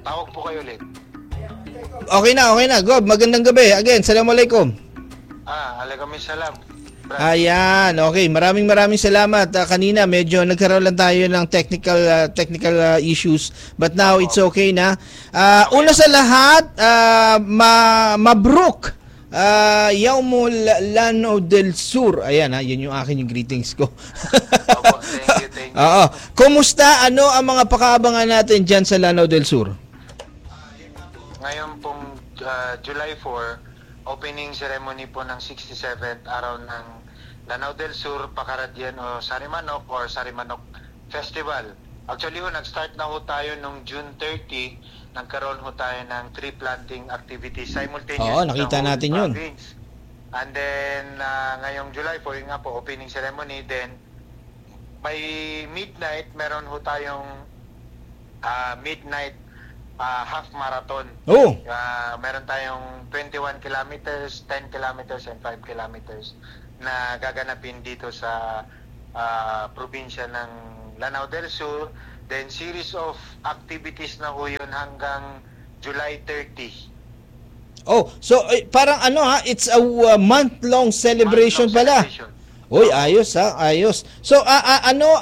Tawag po kayo ulit. Okay na. Gob, magandang gabi. Again, Assalamualaikum. Alaikumsalam. Ayan, okay. Maraming salamat. Kanina medyo nagkaroon lang tayo ng technical issues, but now it's okay na. Una sa lahat, mabruk. Yaumul Lanao del Sur. Ayan, yun yung akin yung greetings ko. Thank you. Kumusta? Ano ang mga pakaabangan natin dyan sa Lanao del Sur? Ngayon pong July 4, opening ceremony po ng 67th araw ng Lanao del Sur, Pakaradyan o Sarimanok or Sarimanok Festival. Actually, nag-start na ho tayo nung June 30, nagkaroon ho tayo ng tree planting activities simultaneous. Oo, nakita natin yun. And then, ngayong July 4, nga po, opening ceremony. Then, by midnight, meron ho tayong midnight half marathon. Oh! Meron tayong 21 kilometers, 10 kilometers, and 5 kilometers na gaganapin dito sa probinsya ng Lanao del Sur. Then series of activities na ho yun hanggang July 30. Oh, so parang it's a month-long celebration pala. Uy, ayos. So ano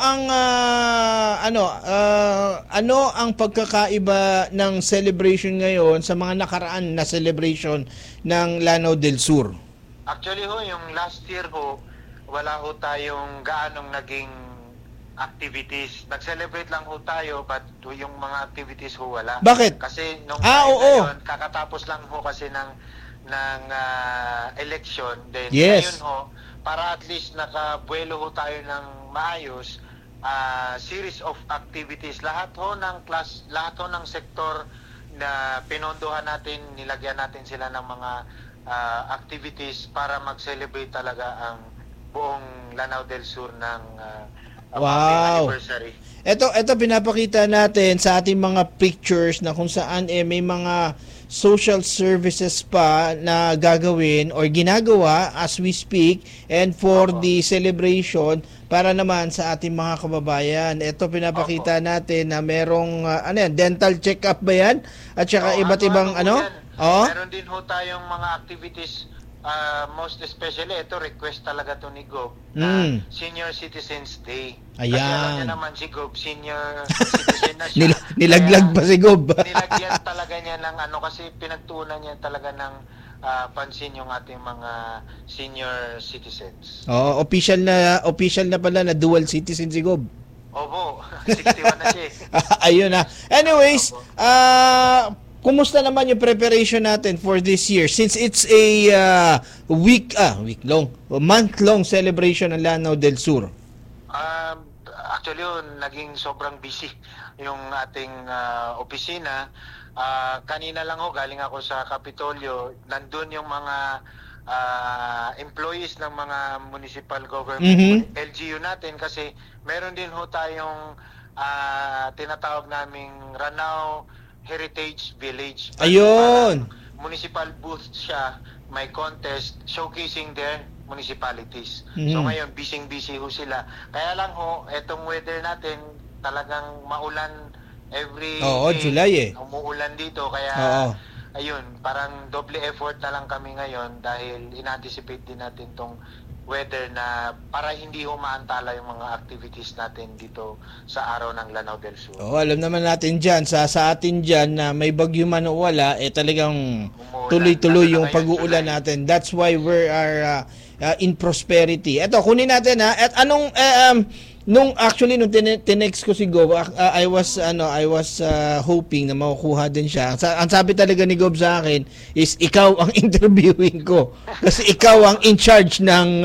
ang pagkakaiba ng celebration ngayon sa mga nakaraan na celebration ng Lanao del Sur? Actually yung last year wala tayong gaanong naging activities. Nag-celebrate lang tayo, but yung mga activities wala. Bakit? Kasi nung oo. Ngayon, kakatapos lang kasi ng election. Then yes. Ngayon para at least nakabuelo tayo ng maayos, series of activities. Lahat ng sektor na pinondohan natin, nilagyan natin sila ng mga activities para mag-celebrate talaga ang buong Lanao del Sur ng wow. anniversary. Ito pinapakita natin sa ating mga pictures na kung saan may mga social services pa na gagawin or ginagawa as we speak and for the celebration para naman sa ating mga kababayan. Ito pinapakita natin na merong dental check-up ba yan? At saka iba't ibang Meron din tayong mga activities. Most especially, ito request talaga to ni Gob na Senior Citizens Day. Ayan. Kasi alam niya naman si Gob, senior citizen na siya. Nilaglag pa si Gob. Nilagyan talaga niya ng kasi pinagtuunan niya talaga ng pansin yung ating mga senior citizens. Official na pala na dual citizen si Gob. Opo, 61 na siya. Ayun na. Anyways, kumusta naman yung preparation natin for this year since it's a month-long celebration ng Lanao del Sur? Actually, naging sobrang busy yung ating opisina. Kanina lang galing ako sa Kapitolyo. Nandun yung mga employees ng mga municipal government, LGU natin, kasi meron din tayong tinatawag naming Lanao Heritage Village. Ayun! Municipal booth siya, may contest showcasing their municipalities. So ngayon, busy sila. Kaya lang etong weather natin talagang maulan every day. July Umuulan dito, kaya ayun, parang doble effort na lang kami ngayon dahil in-anticipate din natin tong weather na para hindi maantala yung mga activities natin dito sa araw ng Lanao del Sur. Alam naman natin dyan, sa atin dyan na may bagyo man o wala, talagang tuloy-tuloy yung pag-uulan natin. That's why we are in prosperity. Ito, kunin natin at anong nung tinext ko si Gob, I was hoping na makukuha din siya. Ang sabi talaga ni Gob sa akin is ikaw ang interviewing ko kasi ikaw ang in charge ng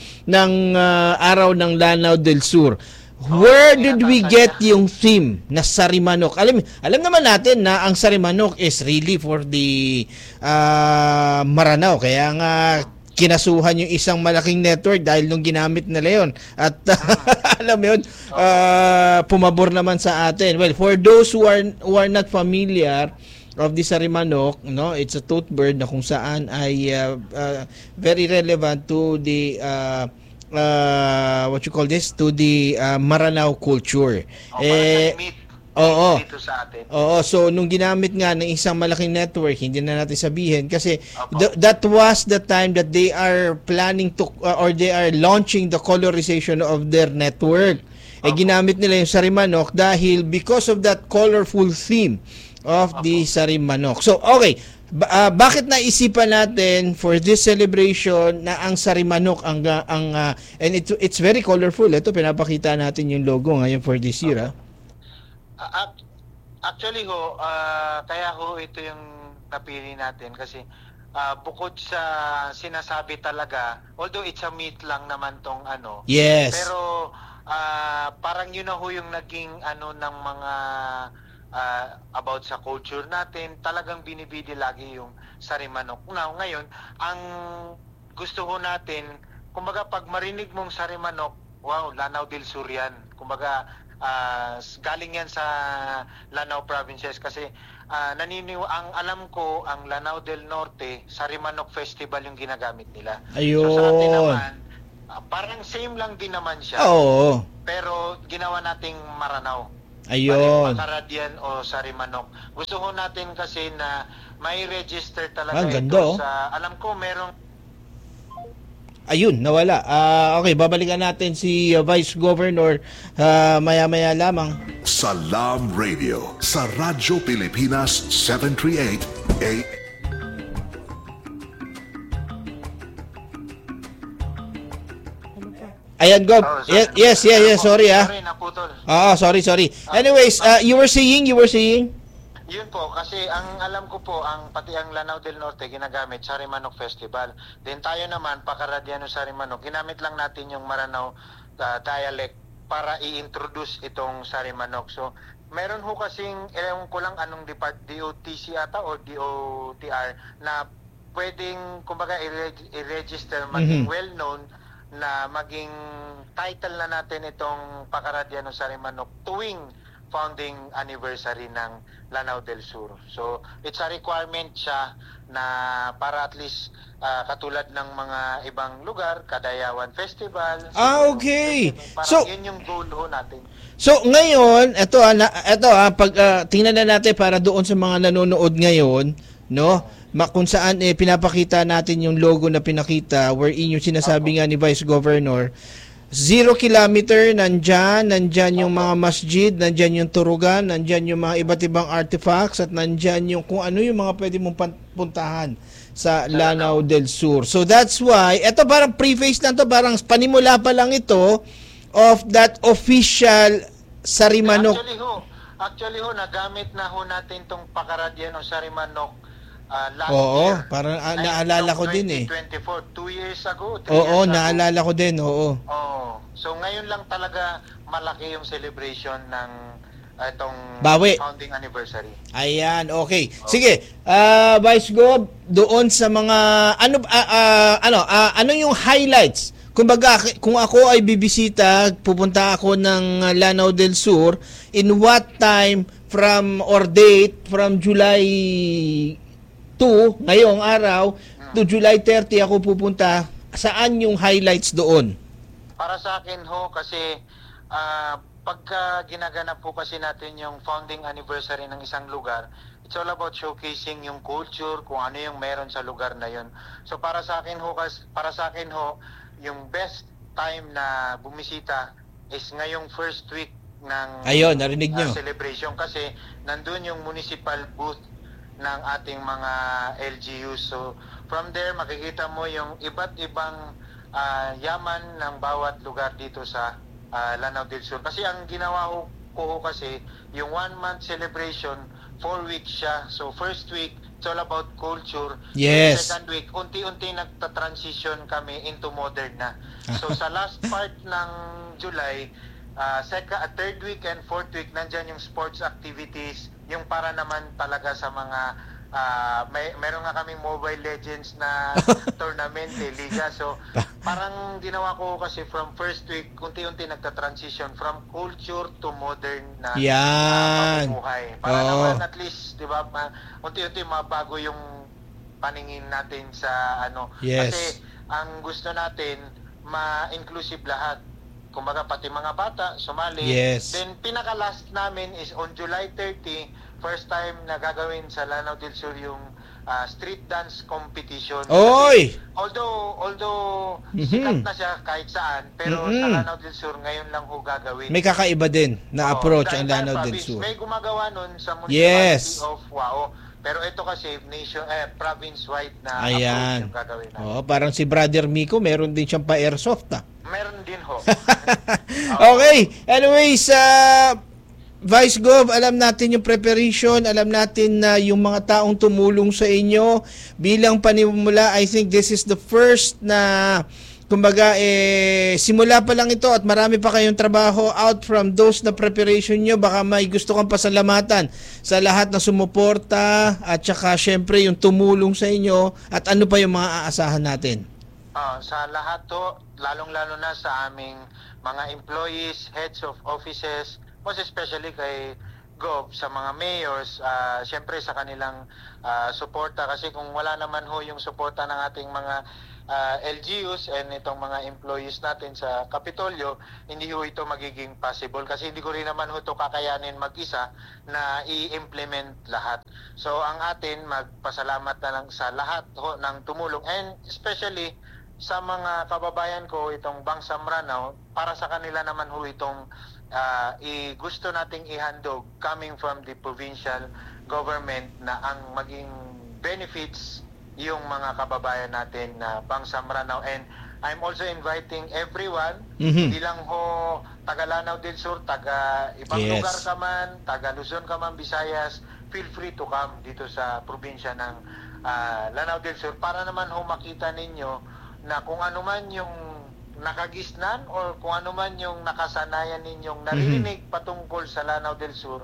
araw ng Lanao del Sur. Where did we get yung theme na Sarimanok? Alam naman natin na ang Sarimanok is really for the Maranao, kaya nga kinasuhan yung isang malaking network dahil nung ginamit nila yun. At alam mo yun, pumabor naman sa atin. Well, for those who are not familiar of the Sarimanok, it's a tooth bird na kung saan ay very relevant to the to the Maranao culture. Oo. dito sa atin. Oo, so nung ginamit nga ng isang malaking network, hindi na natin sabihin kasi Opo. that was the time that they are planning to or they are launching the colorization of their network. Eh Opo. ginamit nila yung Sarimanok dahil because of that colorful theme of the Sarimanok. So okay, bakit naisipan natin for this celebration na ang Sarimanok and it's very colorful. Ito pinapakita natin yung logo ngayon for this year. Actually kaya ito yung napili natin kasi bukod sa sinasabi talaga, although it's a myth lang naman tong Yes. pero parang yun na yung naging ng mga about sa culture natin, talagang binibidi lagi yung Sarimanok. Now, ngayon, ang gusto natin, kumbaga pag marinig mong Sarimanok, wow, Lanao del Sur yan. Kumbaga, galing yan sa Lanao provinces kasi ang alam ko ang Lanao del Norte Sarimanok Festival yung ginagamit nila. Ayun. So sa atin naman parang same lang din naman siya. Oo. Pero ginawa nating Maranao. Ayun. Pakaradian o Sarimanok. Gusto ko natin kasi na may register talaga ganda, sa alam ko merong ayun, nawala. Okay, babalikan natin si Vice Governor maya-maya lamang. Salam Radio sa Radyo Pilipinas 738 AM. Ayan, Gov. Yes, sorry Sorry, naputol. Sorry. Anyways, you were saying? Yun po, kasi ang alam ko po, pati ang Lanao del Norte ginagamit Sarimanok Festival. Then tayo naman, Pakaradiano Sarimanok, ginamit lang natin yung Maranao dialect para i-introduce itong Sarimanok. So, meron ho kasing, ewan ko lang anong DOTC ata o DOTR na pwedeng, kumbaga, i-register, maging well-known na maging title na natin itong Pakaradiano Sarimanok tuwing founding anniversary ng Lanao del Sur. So, it's a requirement siya na para at least katulad ng mga ibang lugar, Kadayawan Festival. Okay. Parang yun yung goal ho natin. So, ngayon, pag tingnan na natin para doon sa mga nanonood ngayon, no? Kung saan pinapakita natin yung logo na pinakita wherein yung sinasabi nga ni Vice Governor 0 kilometer, nandyan yung mga masjid, nandyan yung turugan, nandyan yung mga iba't ibang artifacts, at nandyan yung kung ano yung mga pwede mong puntahan sa Lanao del Sur. So that's why, eto parang preface lang to, parang panimula pa lang ito of that official Sarimanok. Actually ho, nagamit na ho natin tong Pakaradiano Sarimanok last Oo, year. parang naalala ko din 2024, 2 years ago. Oo, naalala ko din, oo. So ngayon lang talaga malaki yung celebration ng itong founding anniversary. Ayan, okay. Sige, Vice Gov, doon sa mga ano yung highlights? Kumbaga, kung ako ay bibisita, pupunta ako ng Lanao del Sur, in what time from July 2, ngayong araw, to July 30 ako pupunta, saan yung highlights doon? Para sa akin ho, kasi pagka ginaganap po kasi natin yung founding anniversary ng isang lugar, it's all about showcasing yung culture, kung ano yung meron sa lugar na yun. So para sa akin ho, yung best time na bumisita is ngayong first week ng narinig nyo. Celebration kasi nandun yung municipal booth ng ating mga LGUs. So from there makikita mo yung iba't ibang yaman ng bawat lugar dito sa Lanao del Sur. Kasi ang ginawa ko kasi yung 1 month celebration, 4 weeks siya. So first week, it's all about culture. Yes. Second week, unti-unti nagta-transition kami into modern na. So sa last part ng July, third week and fourth week, nandyan yung sports activities, yung para naman talaga sa mga meron nga kaming Mobile Legends na tournament, liga. So parang ginawa ko kasi from first week, unti-unti nagta-transition from culture to modern na pamumuhay. Para naman at least, di ba, unti-unti mabago yung paningin natin sa Yes. Kasi ang gusto natin, ma-inclusive lahat. kumbaga pati mga bata sumali. Yes. Then pinaka-last namin is on July 30, first time na gagawin sa Lanao del Sur yung street dance competition. Oy! Kasi although sikat na siya kahit saan, pero sa Lanao del Sur ngayon lang ho gagawin. May kakaiba din na approach ang Dahil Lanao del province, Sur. May gumagawa nun sa Municipality Yes. of Wao. Pero ito kasi province-wide na Ayan. approach yung gagawin natin. Oh, parang si Brother Miko, meron din siyang pa-airsoft Meron din ho. Okay. Anyways, Vice Gov, alam natin yung preparation, alam natin na yung mga taong tumulong sa inyo bilang panimula. I think this is the first na kumbaga simula pa lang ito at marami pa kayong trabaho out from those na preparation nyo. Baka may gusto kang pasalamatan sa lahat na sumuporta at saka syempre yung tumulong sa inyo at ano pa yung mga aasahan natin. Sa lahat to, lalong-lalo na sa aming mga employees, heads of offices, most especially kay Gov, sa mga mayors, syempre sa kanilang suporta, kasi kung wala naman ho yung suporta ng ating mga LGUs and itong mga employees natin sa Kapitolyo, hindi ho ito magiging possible kasi hindi ko rin naman ho ito kakayanin mag-isa na i-implement lahat. So ang atin, magpasalamat na lang sa lahat ho ng tumulong, and especially sa mga kababayan ko itong Bangsam Ranao, para sa kanila naman ho itong gusto nating ihandog coming from the provincial government na ang maging benefits yung mga kababayan natin na Bangsam Ranao. And I'm also inviting everyone, hindi lang ho taga Lanao del Sur, taga ibang lugar ka man, taga Luzon ka man, Visayas, feel free to come dito sa probinsya ng Lanao del Sur para naman ho makita ninyo na kung ano man yung nakagisnan or kung ano man yung nakasanayan ninyong narinig patungkol sa Lanao del Sur,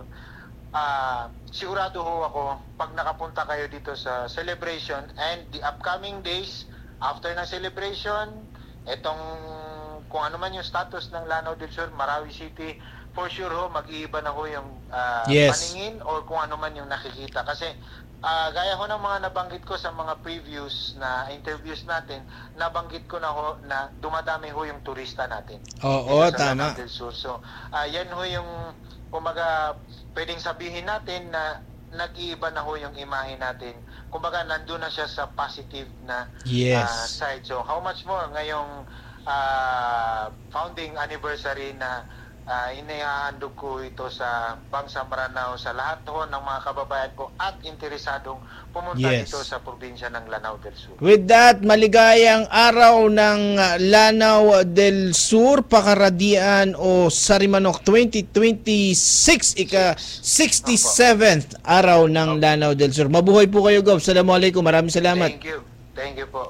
sigurado ho ako pag nakapunta kayo dito sa celebration and the upcoming days after na celebration, etong kung ano man yung status ng Lanao del Sur, Marawi City, for sure ho mag-iiba na ho yung paningin or kung ano man yung nakikita. Kasi gaya ho ng mga nabanggit ko sa mga previous na interviews natin, nabanggit ko na ho na dumadami ho yung turista natin. Oo, tama. So, yan ho yung kumbaga pwedeng sabihin natin na nag-iiba na ho yung imahe natin. Kumbaga nandun na siya sa positive na side. So, how much more ngayong founding anniversary na inihahandog ko ito sa Bangsam Ranao sa lahat ho ng mga kababayan ko at interesadong pumunta dito sa probinsya ng Lanao del Sur. With that, maligayang araw ng Lanao del Sur, Pakaradian o Sarimanok 2026, ika-67th araw ng Lanao del Sur. Mabuhay po kayo, Gov. Assalamualaikum. Maraming salamat. Thank you po.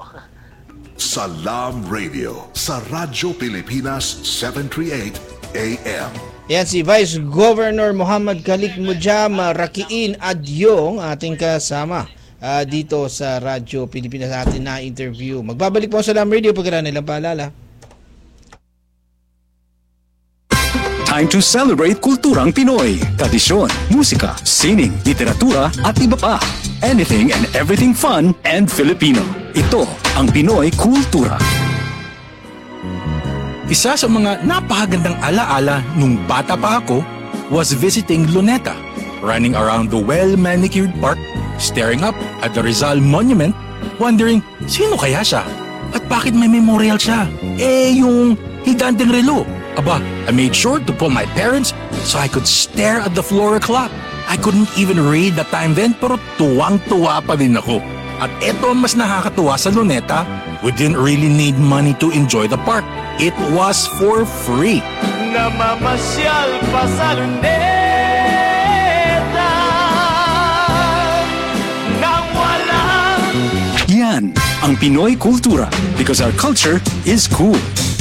Salam Radio sa Radyo Pilipinas 738 AM. Yan si Vice Governor Muhammad Kalik Mujam Rakiin Adyong, ating kasama dito sa Radyo Pilipinas sa atin na interview. Magbabalik po sa Salam Radio pagkaraan nilang paalala. Time to celebrate kulturang Pinoy, tradisyon, musika, sining, literatura at iba pa. Anything and everything fun and Filipino. Ito ang Pinoy Kultura. Isa sa mga napakagandang alaala nung bata pa ako was visiting Luneta, running around the well-manicured park, staring up at the Rizal Monument, wondering sino kaya siya at bakit may memorial siya. Yung higanteng relo. Aba, I made sure to pull my parents so I could stare at the flora clock. I couldn't even read the time then, pero tuwang-tuwa pa din ako. At eto ang mas nakakatuwa sa Luneta, we didn't really need money to enjoy the park. It was for free. Namamasyal pa sa Luneta nang walang... Yan ang Pinoy Kultura because our culture is cool.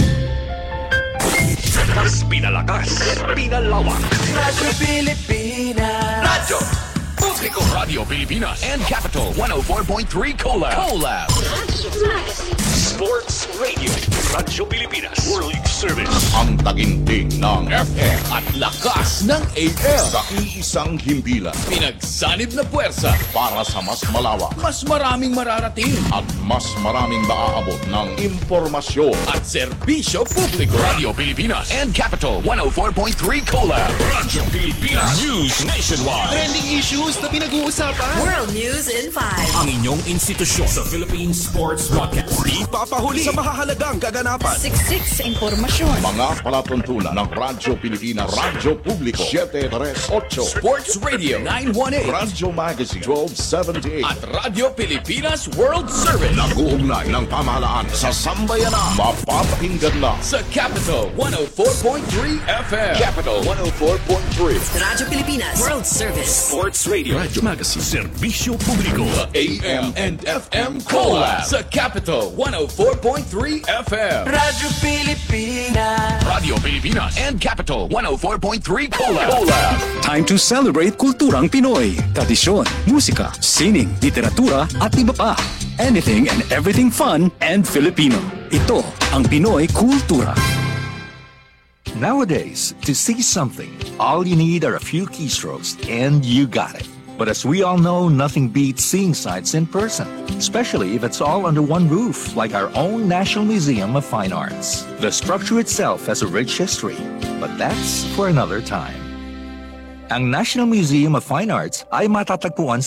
Mas pinalakas, pinalawak. Radyo Pilipinas. Radyo Publiko Radio Pilipinas and Capital 104.3 Collab. Sports Radio. Radyo Pilipinas. World Service. Ang taginting ng FM At lakas ng AM. sa iisang himpilan Pinagsanib na puwersa. para sa mas malawak Mas maraming mararating. at mas maraming maaabot ng impormasyon. At serbisyo publiko. Radio Pilipinas and Capital 104.3 Collab. Radyo Pilipinas. News nationwide. Trending issues na pinag-uusapan. World News in 5. Ang inyong institusyon sa Philippine Sports Broadcast. Ipapahuli sa mahahalagang kaganapan. Siksik sa impormasyon. Mga palatuntunan ng Radyo Pilipinas, Radyo Publiko 738, Sports Radio 918. Radyo Magazine 1278. At Radyo Pilipinas World Service. Nag-uugnay ng pamahalaan sa sambayanan. Mapapakinggan na Sa Capital 104.3 FM. Capital 104.3. Radyo Pilipinas World Service. Sports Radio. Radyo Magazine. Serbisyo publiko. AM and FM Collab. Sa Capital 104.3 FM. Radyo Pilipinas. Radio Pilipinas and Capital 104.3 Collab. Time to celebrate kulturang Pinoy. Tradisyon, musika, sining, literatura at iba pa. Anything and everything fun and Filipino. Ito ang Pinoy Kultura. Nowadays, to see something, all you need are a few keystrokes and you got it. But as we all know, nothing beats seeing sights in person, especially if it's all under one roof, like our own National Museum of Fine Arts. The structure itself has a rich history, but that's for another time. Ang National Museum of Fine Arts ay matatagpuan